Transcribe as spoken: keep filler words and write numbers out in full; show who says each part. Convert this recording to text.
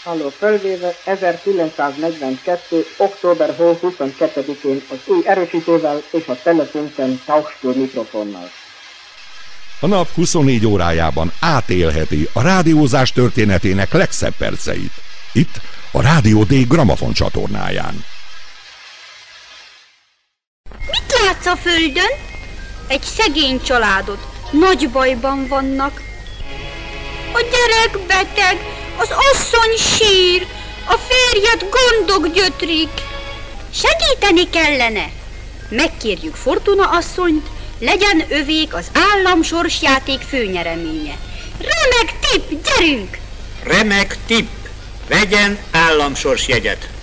Speaker 1: Halló, fölvéve ezerkilencszáznegyvenkettő. október huszonkettedikén az új erősítővel és a telefonken Tauschstür mikrofonnal.
Speaker 2: A nap huszonnégy órájában átélheti a rádiózás történetének legszebb perceit. Itt a Rádió D gramafon csatornáján.
Speaker 3: Mit látsz a földön? Egy szegény családot. Nagy bajban vannak. A gyerek beteg, az asszony sír, a férjet gondok gyötrik. Segíteni kellene. Megkérjük Fortuna asszonyt, legyen övék az állam sorsjáték főnyereménye. Remek tipp, gyerünk!
Speaker 4: Remek tipp, vegyen államsorsjegyet.